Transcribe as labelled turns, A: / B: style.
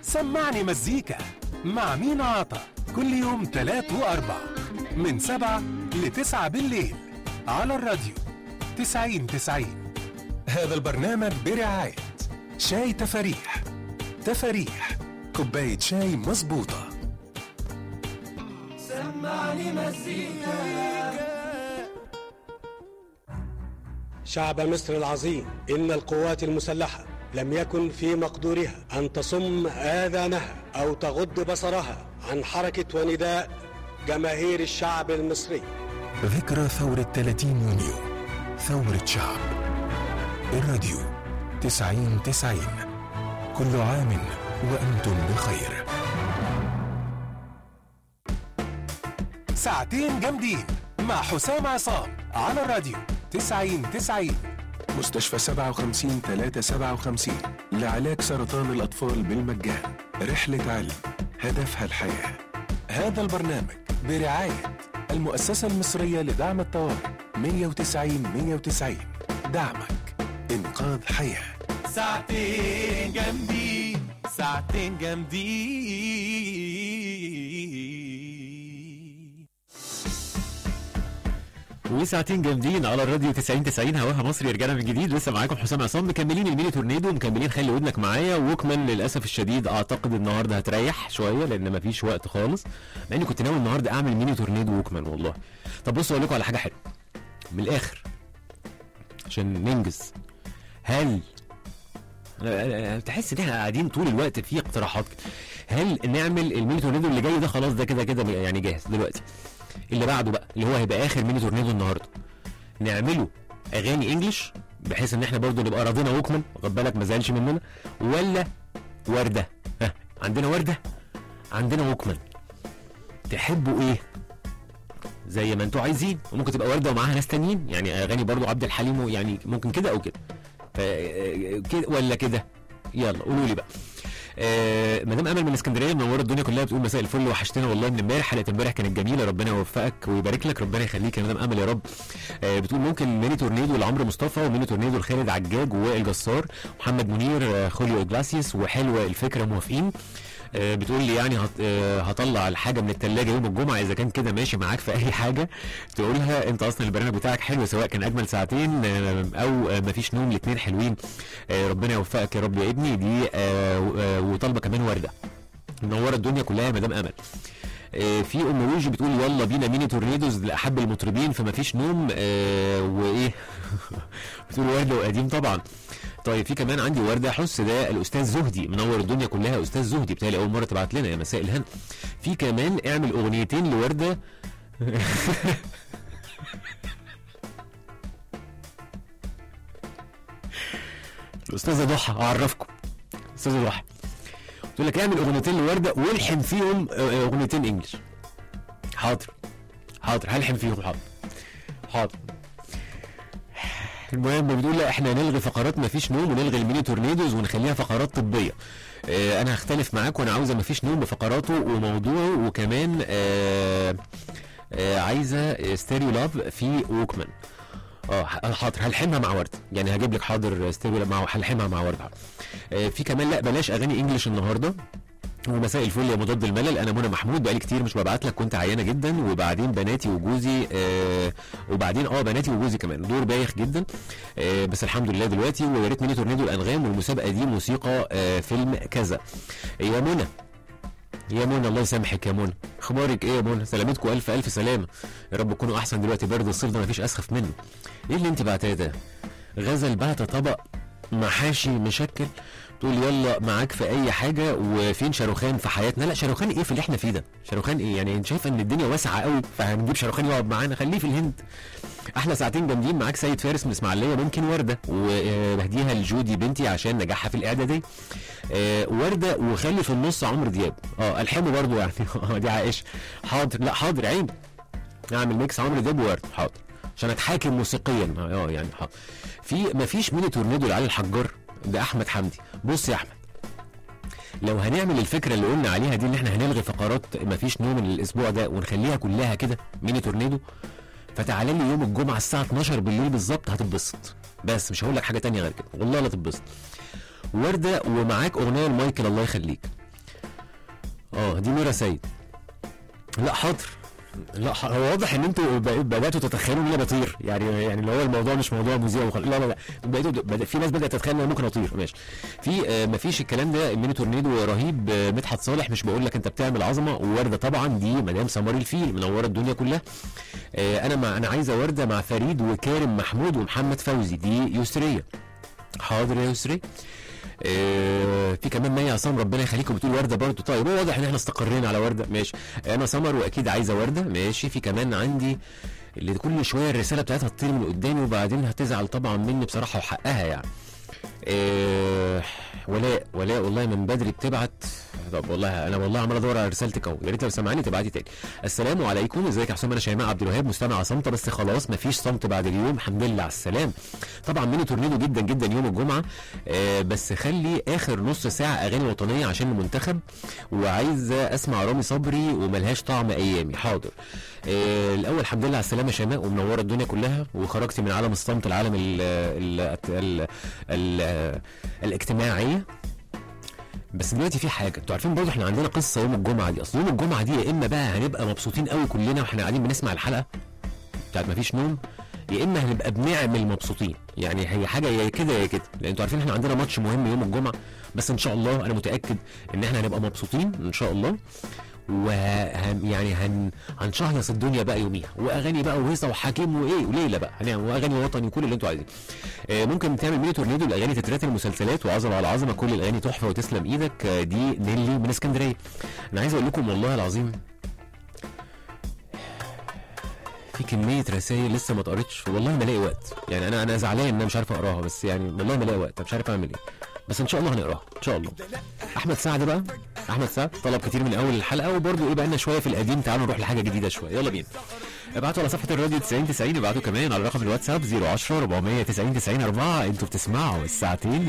A: سمعني مزيكا مع مينا عطا كل يوم 3 و4 من 7 ل9 بالليل على الراديو 90-90. هذا البرنامج برعاية شاي تفاريح. تفاريح كوباية شاي مظبوطة.
B: سمعني مزيكا.
C: شعب مصر العظيم، إن القوات المسلحة لم يكن في مقدورها أن تصم آذانها أو تغض بصرها عن حركة ونداء جماهير الشعب المصري.
A: ذكرى ثورة 30 يونيو، ثورة شعب. الراديو 90-90. كل عام وأنتم بخير. ساعتين جامدين مع حسام عصام على الراديو 90-90. مستشفى 57-357 لعلاج سرطان الأطفال بالمجان. رحلة علم هدفها الحياة. هذا البرنامج برعاية المؤسسة المصرية لدعم الطوارئ 190-190. دعمك إنقاذ حياة.
B: ساعتين جامدين، ساعتين جامدين.
D: وساعتين جامدين على الراديو 90-90. هواها مصري. رجعنا من جديد، لسه معاكم حسام عصام، مكملين الميني تورنيدو، مكملين خلي ودنك معايا. وكمان للاسف الشديد اعتقد النهارده هتريح شويه لان مفيش وقت خالص، مع اني كنت ناوي النهارده اعمل ميني تورنيدو وكمان والله. طب بصوا اقول لكم على حاجه حلوه من الاخر عشان ننجز. هل تحس ان احنا قاعدين طول الوقت في اقتراحات كده؟ هل نعمل الميني تورنيدو اللي جاي ده؟ خلاص ده كده كده يعني جاهز دلوقتي. اللي بعده بقى اللي هو هيبقى اخر ميني تورنيدو النهارده، نعمله اغاني انجلش بحيث ان احنا برضو نبقى راضينا ووكمان، واخد بالك ما زعلش مننا، ولا ورده؟ ها عندنا ورده، عندنا ووكمان، تحبوا ايه؟ زي ما انتوا عايزين. وممكن تبقى ورده ومعاها ناس تانيين، يعني اغاني برضو عبد الحليم، يعني ممكن كده او كده كده ولا كده. يلا قولوا لي بقى. مدام امل من اسكندريه منوره الدنيا كلها، بتقول مساء الفل، وحشتنا والله من امبارح، حلقه امبارح كانت جميله، ربنا يوفقك ويبارك لك، ربنا يخليك يا مدام امل يا رب. بتقول ممكن ميني تورنيدو لعمرو مصطفى، وميني تورنيدو لخالد عجاج ووائل جسار، محمد منير، خوليو اجلاسيس، وحلوه الفكره موافقين. بتقول لي يعني هطلع الحاجه من الثلاجه يوم الجمعه، اذا كان كده ماشي معاك في اي حاجه تقولها. انت اصلا البرنامج بتاعك حلو، سواء كان اجمل ساعتين او مفيش نوم، الاثنين حلوين. ربنا يوفقك يا رب يا ابني. دي وطالبه كمان ورده. منوره الدنيا كلها يا مدام امل. في ام روجي بتقول يلا بينا ميني تورنيدوز لاحب المطربين فمفيش نوم. وايه بتقول ورده وقديم طبعا. طيب في كمان عندي ورده حس، ده الاستاذ زهدي، منور الدنيا كلها استاذ زهدي، بتهيألي اول مره تبعت لنا، يا مساء الهنا. في كمان اعمل اغنيتين لورده الاستاذه ضحى، اعرفكم استاذه ضحى تقول لك اعمل اغنيتين لورده والحن فيهم اغنيتين انجلش. حاضر هلحن فيهم. حاضر. المهم بتقول لا احنا نلغي فقرات مفيش نوم ونلغي الميني تورنيدوز ونخليها فقرات طبيه. انا هختلف معاك، وانا عاوزه مفيش نوم بفقراته وموضوعه، وكمان عايزه ستيريو لاف في ووكمان. حاضر هلحمها مع ورده، يعني هجيب لك حاضر ستيريو مع هلحمها مع ورده. في كمان لا بلاش اغاني انجلش النهارده. ومساء الفل يا مضاد الملل، انا منى محمود، بقالي كتير مش ببعت لك، كنت عيانه جدا، وبعدين بناتي وجوزي وبعدين بناتي وجوزي كمان دور بايخ جدا، بس الحمد لله دلوقتي. ويا ريت ميني تورنيدو الانغام، والمسابقه دي موسيقى فيلم كذا. يا منى الله يسامحك يا منى، اخبارك ايه يا منى؟ سلامتكم الف الف سلامه، يا رب تكونوا احسن دلوقتي، برد الصيف ده مفيش اسخف منه. ايه اللي انت بعتاه ده؟ غزل بعت طبق محاشي مشكل، تقول يلا معاك في اي حاجه. وفين شاروخان في حياتنا؟ لا شاروخان ايه في اللي احنا فيه ده؟ شاروخان ايه يعني؟ انت شايفه ان الدنيا واسعه قوي فهنجيب شاروخان يقعد معانا؟ خليه في الهند. احلى ساعتين جامدين معاك سيد فارس من اسماعيليه، ممكن ورده، وبهديها لجودي بنتي عشان نجاحها في الاعداديه. ورده، وخلي في النص عمرو دياب، الحمه برضو يعني دي عائشه. حاضر، لا حاضر عيب، اعمل ميكس عمرو دياب وورده، حاضر عشان اتحاكم موسيقيا. يعني حاضر. في مفيش ميني تورنيدو لعلي الحجار ده احمد حمدي. بص يا احمد، لو هنعمل الفكره اللي قلنا عليها دي، ان احنا هنلغي فقرات مفيش نوم الاسبوع ده ونخليها كلها كده ميني تورنيدو، فتعالى لي يوم الجمعه الساعه 12 بالليل بالظبط، هتتبسط. بس مش هقول لك حاجه تانية غير كده، والله لا تتبسط. ورده، ومعاك اغنيه لمايكل الله يخليك. دي ميرا سيد. لا حاضر. لا هو واضح ان انتوا بداتوا تتخيلوا ان انا بطير، يعني اللي هو الموضوع مش موضوع مذيع لا في ناس بدات تتخيل ان انا ممكن اطير. ماشي، في مفيش الكلام ده. الميني تورنيدو رهيب. مدحت صالح مش بقول لك انت بتعمل عظمه. وورده طبعا دي مدام سمار الفيل منوره الدنيا كلها. انا عايزه ورده مع فريد وكارم محمود ومحمد فوزي. دي يسريه. حاضر يا يسري. في كمان مي عصام ربنا يخليكم بتقول ورده برضه. طيب هو واضح ان احنا استقرينا على ورده. ماشي، انا سمر واكيد عايزه ورده. ماشي، في كمان عندي اللي كل شويه الرساله بتاعتها تطير من قدامي وبعدين هتزعل طبعا مني بصراحه وحقها يعني. ولاء والله من بدري بتبعت. طب والله انا عمال ادور على رسالتك اهو، يا ريت لو سمعاني تبعتي تاني. السلام عليكم، ازيك يا حسام؟ انا شيماء عبد الوهاب مستمعه صامته، بس خلاص مفيش صمت بعد اليوم، الحمد لله على السلام. طبعا ميني تورنيدو جدا جدا يوم الجمعه. بس خلي اخر نص ساعه اغاني وطنيه عشان المنتخب، وعايزه اسمع رامي صبري وملهاش طعم ايامي. حاضر. الاول الحمد لله على السلامه يا شيماء، ومنوره الدنيا كلها، وخرجتي من عالم الصمت العالم الاجتماعيه. بس دلوقتي في حاجه انتوا عارفين برضه، احنا عندنا قصه يوم الجمعه دي. اصل يوم الجمعه دي يا اما بقى هنبقى مبسوطين قوي كلنا واحنا قاعدين بنسمع الحلقه بتاعت مفيش نوم، يا اما هنبقى بنعمل مبسوطين. يعني هي حاجه يا كده يا كده، لان انتوا عارفين احنا عندنا ماتش مهم يوم الجمعه. بس ان شاء الله انا متاكد ان احنا هنبقى مبسوطين ان شاء الله، هنشهيص الدنيا بقى يوميها، واغاني بقى وهيصه وحكيم وايه وليله بقى هنعمل، واغاني وطني وكل اللي انتوا عايزينه. ممكن تعمل ميني تورنيدو الاغاني تترات المسلسلات وعظمه على عظمه، كل الاغاني تحفه وتسلم ايدك. دي نيلي من اسكندريه. انا عايز اقول لكم والله العظيم في كميه رسائل لسه ما اتقريتش، والله ما الاقي وقت. يعني انا زعلان ان انا مش عارف اقراها، بس يعني والله ما الاقي وقت، مش عارف اعمل ايه، بس ان شاء الله هنقراها ان شاء الله. احمد سعد بقى، احمد سعد طلب كتير من اول الحلقه، وبرده ايه بقى لنا شويه في القديم، تعالوا نروح لحاجه جديده شويه. يلا بينا. ابعتوا على صفحه الراديو 9090، ابعتوا كمان على رقم الواتساب 010 490 90 4. انتوا بتسمعوا الساعتين